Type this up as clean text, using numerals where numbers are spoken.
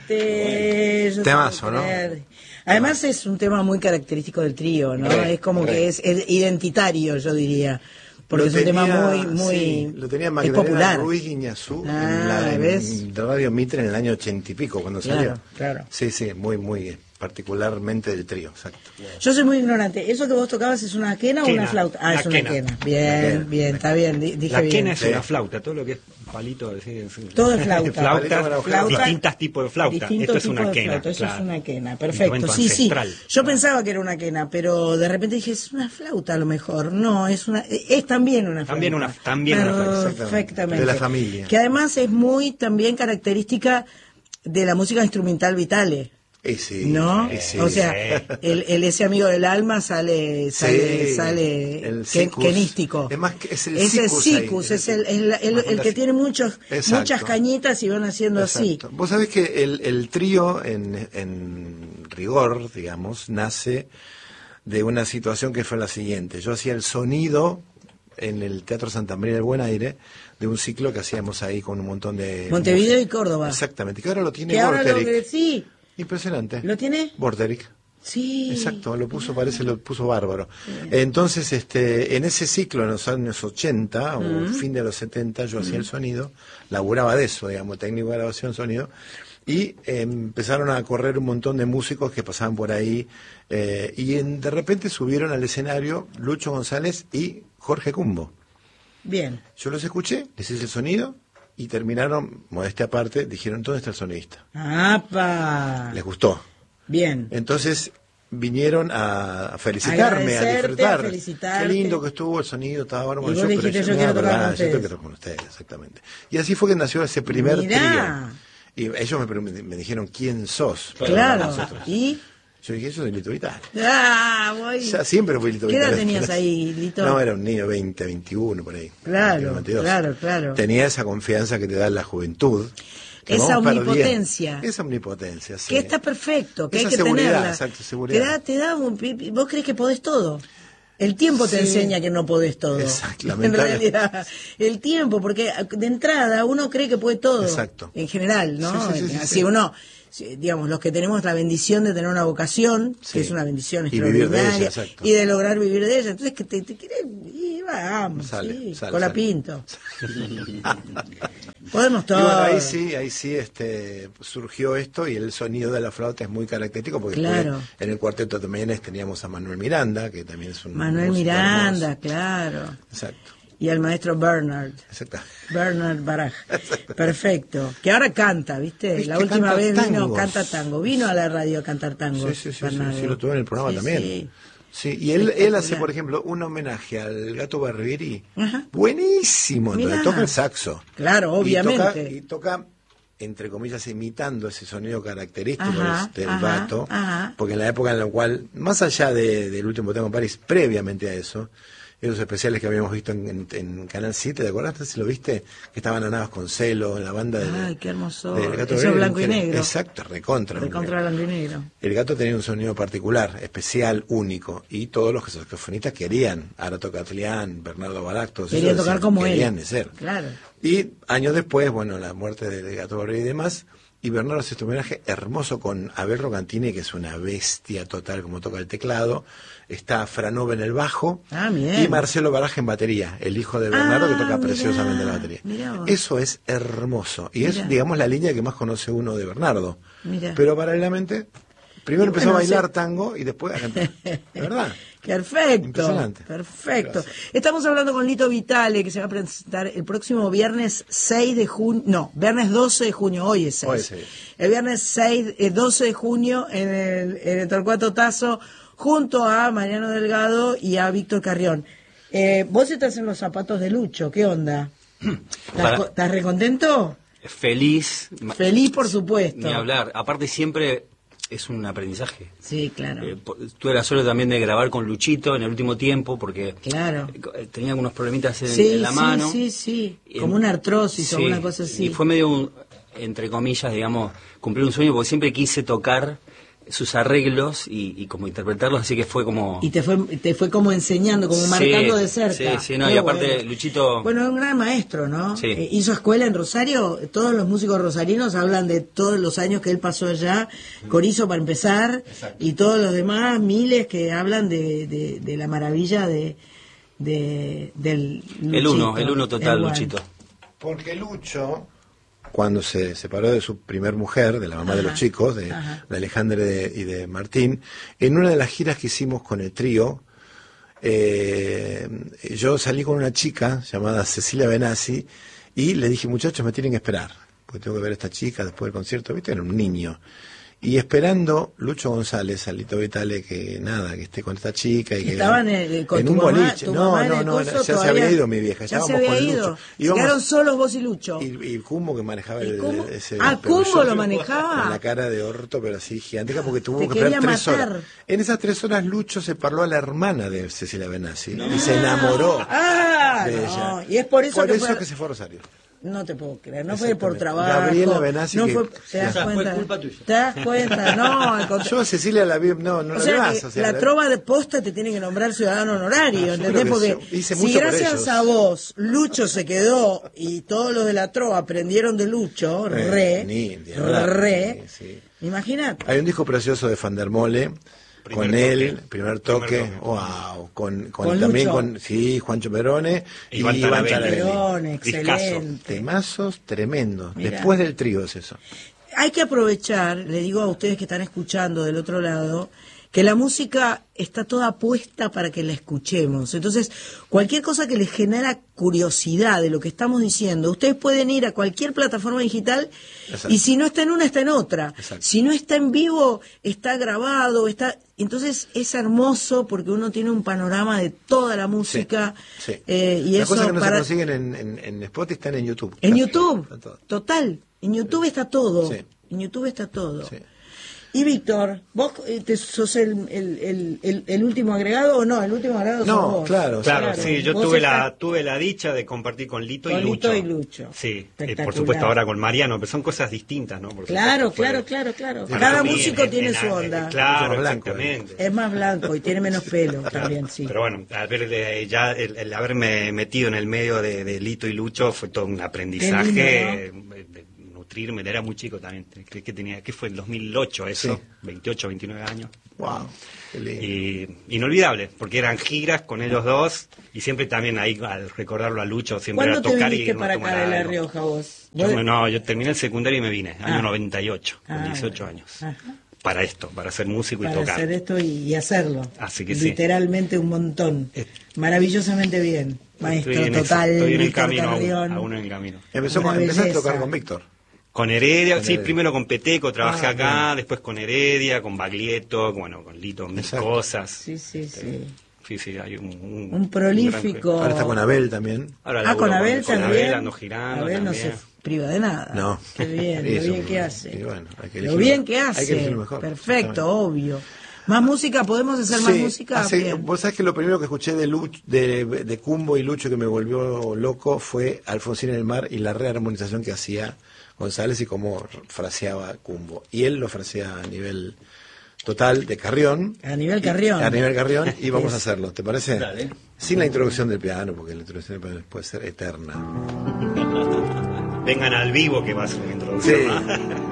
Yo Temazo, ¿no? Además es un tema muy característico del trío, ¿no? Es como que es identitario, yo diría. Porque es un tema muy sí, lo tenía es Magdalena popular. Ruiz Guiñazú en Radio Mitre en el año 80 y pico, cuando salió. Claro. Sí, muy particularmente del trío, exacto. Yo soy muy ignorante. ¿Eso que vos tocabas es una quena o una flauta? Ah, es una quena. Bien, está bien, dije la bien. quena es una flauta, todo lo que es palito. Todo es flauta. Flautas, distintos tipos de flauta. Esto es una quena. Eso es una quena, perfecto. Sí. Yo pensaba que era una quena, pero de repente dije, es una flauta a lo mejor. No, es también una flauta. También una flauta. Perfectamente. De la familia. Que además es muy también característica de la música instrumental Vitale. Sí, ¿no? Sí, o sea, ese amigo del alma sale kenístico. Es más que es el sikus, es el que tiene muchas cañitas y van haciendo así. Vos sabés que el trío en rigor, digamos, nace de una situación que fue la siguiente. Yo hacía el sonido en el Teatro Santa María del Buen Aire de un ciclo que hacíamos ahí con un montón de Montevideo y Córdoba. Exactamente, que ahora lo tiene Borteric. Sí. Impresionante. ¿Lo tiene? Borteric. Sí. Exacto, lo puso bárbaro. Entonces, en ese ciclo, en los años 80 o fin de los 70, yo hacía el sonido, laburaba de eso, digamos, técnico de grabación, sonido, y empezaron a correr un montón de músicos que pasaban por ahí, y de repente subieron al escenario Lucho González y Jorge Cumbo. Bien. Yo los escuché, les hice el sonido, y terminaron, modestia aparte, dijeron, ¿dónde está el sonidista? ¡Apa! Les gustó. Bien. Entonces vinieron a felicitarme, a disfrutar. A felicitarte. Qué lindo que estuvo el sonido, estaba bárbaro. Y vos dijiste, yo quiero tocar con ustedes. Yo quiero con ustedes, exactamente. Y así fue que nació ese primer trío. Y ellos me dijeron, ¿quién sos? Claro. ¿Y? Yo dije, yo soy Lito Vitale. Voy. Ya siempre fui Lito Vitale. ¿Qué edad tenías ahí, Lito? No, era un niño, 20, 21, por ahí. Claro. Tenía esa confianza que te da la juventud. Esa omnipotencia. Esa omnipotencia, sí. Que está perfecto, que esa hay que seguridad, tenerla. Exacto, seguridad. Vos crees que podés todo. El tiempo te enseña que no podés todo. Exacto, en realidad, el tiempo, porque de entrada uno cree que puede todo. Exacto. En general, ¿no? Sí. Uno, digamos, los que tenemos la bendición de tener una vocación, que es una bendición extraordinaria, y de lograr vivir de ella. Entonces, que te quieres, y vamos, con la pinto. Podemos todo. Y bueno, ahí sí surgió esto, y el sonido de la flauta es muy característico, porque en el cuarteto también teníamos a Manuel Miranda, que también es un Manuel Miranda, hermoso. Claro. Exacto. Y al maestro Bernard. Exacto. Bernard Baraj. Perfecto. Que ahora canta, ¿viste? La última vez canta tango. Vino a la radio a cantar tango. Sí, lo tuve en el programa también. Sí, y él hace, por ejemplo, un homenaje al Gato Barbieri. Buenísimo. Donde toca el saxo. Claro, obviamente. Y toca, entre comillas, imitando ese sonido característico del gato. Porque en la época en la cual, más allá del último tango en París, previamente a eso, esos especiales que habíamos visto en Canal 7, ¿te acordaste? Si lo viste, que estaban Ana Vasconcelos, la banda de... Ay, qué hermoso. Eso blanco y negro. Exacto, recontra blanco y negro. El gato tenía un sonido particular, especial, único, y todos los saxofonistas querían. Arato Catlián, Bernardo Baraj, todos querían tocar como él. Querían ser. Claro. Y años después, la muerte del Gato Barbieri y demás, y Bernardo hace este homenaje hermoso con Abel Rocantini, que es una bestia total como toca el teclado. Está Franova en el bajo y Marcelo Baraj en batería, el hijo de Bernardo, que toca preciosamente la batería. Eso es hermoso y es, digamos, la línea que más conoce uno de Bernardo. Pero paralelamente, primero empezó a bailar tango y después a cantar. ¿De verdad? Perfecto. Estamos hablando con Lito Vitale, que se va a presentar el próximo viernes 6 de junio, viernes 12 de junio, hoy es 6. El viernes 12 de junio en el Torcuato Tazo, junto a Mariano Delgado y a Víctor Carrión. Vos estás en los zapatos de Lucho, ¿qué onda? ¿Estás recontento? Feliz, por supuesto. Ni hablar. Aparte siempre es un aprendizaje. Sí, claro. Tuve la suerte también de grabar con Luchito en el último tiempo, porque tenía algunos problemitas en la mano. Sí. Como una artrosis o una cosa así. Y fue medio, entre comillas, digamos, cumplir un sueño, porque siempre quise tocar sus arreglos y como interpretarlos, así que fue como... Y te fue como enseñando, como marcando de cerca. Sí, no, y aparte Luchito... Bueno, es un gran maestro, ¿no? Sí. Hizo escuela en Rosario, todos los músicos rosarinos hablan de todos los años que él pasó allá, Corizo para empezar, exacto, y todos los demás, miles que hablan de la maravilla del Luchito. El uno total, Luchito. Porque Lucho, cuando se separó de su primer mujer, de la mamá de los chicos, de Alejandra y de Martín, en una de las giras que hicimos con el trío, yo salí con una chica llamada Cecilia Benassi y le dije, muchachos, me tienen que esperar, porque tengo que ver a esta chica después del concierto, ¿viste? Era un niño. Y esperando Lucho González, a Lito Vitale, que esté con esta chica. Y que estaban con en tu un mamá, boliche. No, ya se había ido mi vieja. Ya se había ido. Quedaron solos vos y Lucho. Y Cumbo, que manejaba ese... ¿Cumbo lo manejaba? Con la cara de orto, pero así gigantesca, porque tuvo que esperar 3 horas. En esas 3 horas Lucho se parló a la hermana de Cecilia Benassi y se enamoró de ella. Y es por eso que se fue a Rosario. No te puedo creer, no fue por trabajo. Gabriela Benassi, no fue, ¿te das cuenta? Fue culpa tuya. ¿Te das cuenta? No, yo a Cecilia la vi, no la vi más. O sea, la trova de posta te tiene que nombrar ciudadano honorario, ¿entendés? Porque si gracias a vos Lucho se quedó y todos los de la trova aprendieron de Lucho, imagínate. Hay un disco precioso de Van der Mole, primer toque, wow, con también con Juancho Perone y Iván Perone, excelente. Temazos tremendos. Mirá. Después del trío es eso. Hay que aprovechar, le digo a ustedes que están escuchando del otro lado, que la música está toda puesta para que la escuchemos. Entonces, cualquier cosa que les genera curiosidad de lo que estamos diciendo, ustedes pueden ir a cualquier plataforma digital. Exacto. Y si no está en una, está en otra. Exacto. Si no está en vivo, está grabado, entonces es hermoso porque uno tiene un panorama de toda la música. Sí. Y las eso cosas que no se consiguen en Spotify están en YouTube. En YouTube, total. En YouTube está todo. Sí. En YouTube está todo. Sí. Y Víctor, ¿vos sos el último agregado o no? El último agregado sos vos. Claro, sí, yo tuve la dicha de compartir con Lito y Lucho. Sí, por supuesto ahora con Mariano, pero son cosas distintas, ¿no? Claro. Cada músico tiene su onda. Claro, exactamente. Es más blanco y tiene menos pelo también, sí. Pero bueno, al ver el haberme metido en el medio de Lito y Lucho fue todo un aprendizaje. Nutrirme, era muy chico también, ¿qué fue? En 2008 eso, 28, 29 años. Wow, qué lindo. Y inolvidable, porque eran giras con ellos dos, y siempre también ahí, al recordarlo a Lucho, siempre era tocar. ¿Cuándo te viniste para acá de La Rioja vos? Yo terminé el secundario y me vine, año 98, con 18 años. Ajá. Para ser músico y tocar. Para hacer esto y hacerlo. Así que literalmente un montón. Maravillosamente bien, maestro, total. Estoy en el camino, aún en el camino. Empezaste a tocar con Víctor. Con Heredia, primero con Peteco, trabajé acá, después con Heredia, con Baglietto, con Lito, mis cosas. Sí, hay un prolífico. Ahora está con Abel también. Con Abel también. Con Abel ando girando. Abel no se priva de nada. No. Qué bien, lo bien que hace. Bueno, lo bien que hace. Hay que elegir mejor. Perfecto, obvio. ¿Más música? ¿Podemos hacer más música? Vos sabés que lo primero que escuché de Cumbo y Lucho que me volvió loco fue Alfonsín en el mar y la rearmonización que hacía González y cómo fraseaba Cumbo. Y él lo frasea a nivel total de Carrión. A nivel Carrión. Y vamos a hacerlo, ¿te parece? Dale. Sin la introducción del piano, porque la introducción del piano puede ser eterna. Vengan al vivo que va a ser la introducción. Sí.